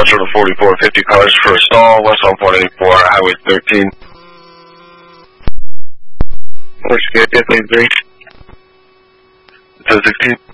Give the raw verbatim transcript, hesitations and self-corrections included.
Central to forty-four fifty cars for a stall, west on one eighty-four, Highway thirteen. Whiskey fifteen three. ten sixteen.